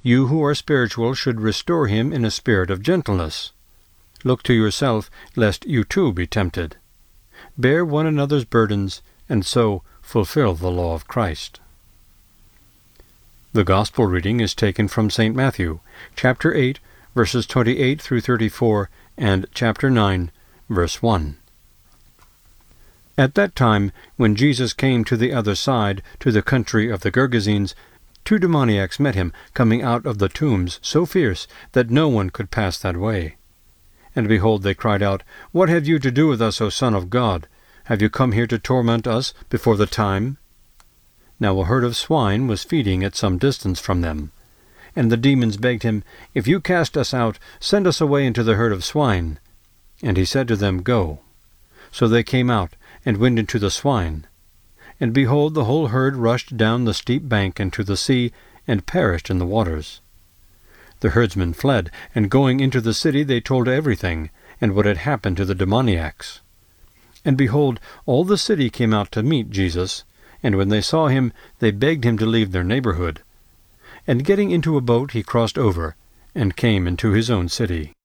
you who are spiritual should restore him in a spirit of gentleness. Look to yourself, lest you too be tempted. Bear one another's burdens, and so fulfill the law of Christ. The Gospel reading is taken from St. Matthew, chapter 8, verses 28 through 34, and chapter 9, verse 1. At that time, when Jesus came to the other side, to the country of the Gergesenes, 2 demoniacs met him, coming out of the tombs, so fierce that no one could pass that way. And behold, they cried out, What have you to do with us, O Son of God? Have you come here to torment us before the time? Now a herd of swine was feeding at some distance from them. And the demons begged him, If you cast us out, send us away into the herd of swine. And he said to them, Go. So they came out, and went into the swine. And behold, the whole herd rushed down the steep bank into the sea, and perished in the waters. The herdsmen fled, and going into the city they told everything, and what had happened to the demoniacs. And behold, all the city came out to meet Jesus, and when they saw him, they begged him to leave their neighborhood. And getting into a boat he crossed over, and came into his own city.